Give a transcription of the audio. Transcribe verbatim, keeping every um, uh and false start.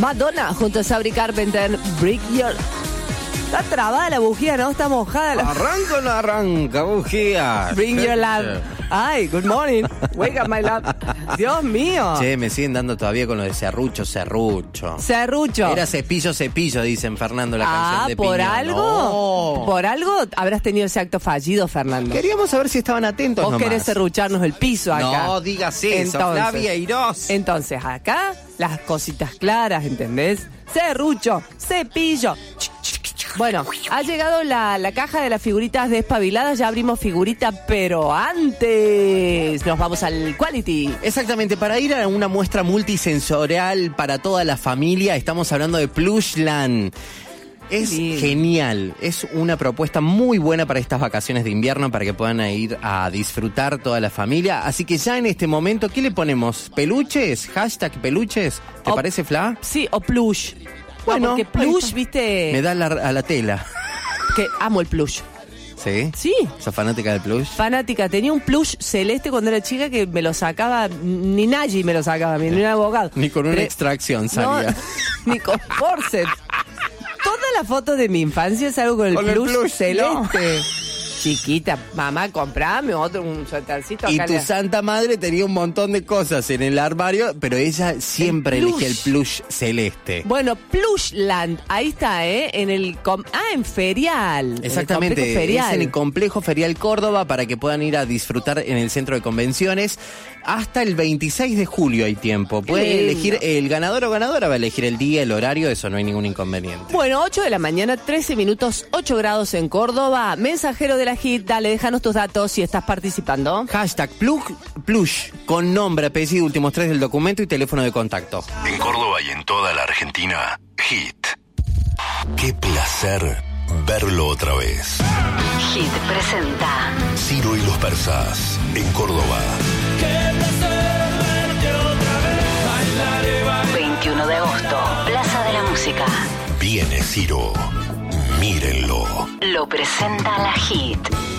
Madonna junto a Sabrina Carpenter, Break Your... Está trabada la bujía, ¿no? Está mojada la... Arranca o no arranca, bujía. Bring your love. Ay, good morning. Wake up, my love. Dios mío. Che, me siguen dando todavía con lo de serrucho, serrucho. Serrucho. Era cepillo, cepillo, dicen Fernando, la ah, canción de ¿por Piñón. algo? No. ¿Por algo habrás tenido ese acto fallido, Fernando? Queríamos saber si estaban atentos Vos nomás. querés serrucharnos el piso acá. No digas eso, Flavia Irós. Entonces, acá, las cositas claras, ¿entendés? Serrucho, cepillo. Bueno, ha llegado la, la caja de las figuritas despabiladas. Ya abrimos figurita, pero antes nos vamos al Quality. Exactamente, para ir a una muestra multisensorial para toda la familia, estamos hablando de Plushland. Es Bien. Genial, es una propuesta muy buena para estas vacaciones de invierno, para que puedan ir a disfrutar toda la familia. Así que ya en este momento, ¿qué le ponemos? ¿Peluches? ¿Hashtag peluches? ¿Te O- parece, Fla? Sí, o plush. Bueno, no, porque ahí plush, está. viste, Me da la, a la tela. que amo el plush. ¿Sí? Sí. ¿Sos fanática del plush? Fanática, tenía un plush celeste cuando era chica que me lo sacaba, ni Nagy me lo sacaba, ni un abogado. Ni con una Tre- extracción salía. No, ni con forceps. Todas las fotos de mi infancia es algo con el Con el plush, plush, celeste. Chiquita, mamá, comprame otro, un suétercito. Y acá tu le- santa madre tenía un montón de cosas en el armario, pero ella siempre El elegía el plush. plush celeste. Bueno, Plushland, ahí está, ¿eh? En el... com- Ah, en Ferial. en el Exactamente, complejo Ferial. es en el Complejo Ferial Córdoba para que puedan ir a disfrutar en el centro de convenciones. Hasta el veintiséis de julio hay tiempo. Pueden lindo. elegir, el ganador o ganadora va a elegir el día, el horario, eso no hay ningún inconveniente. Bueno, ocho de la mañana, trece minutos, ocho grados en Córdoba. Mensajero de la Hit, dale, déjanos tus datos si estás participando. Hashtag plug, plush, con nombre, apellido, últimos tres del documento y teléfono de contacto. En Córdoba y en toda la Argentina, Hit. Qué placer verlo otra vez. Hit presenta Ciro y los Persas, en Córdoba. veintiuno de agosto, Plaza de la Música. Viene Ciro, mírenlo. Lo presenta la Hit.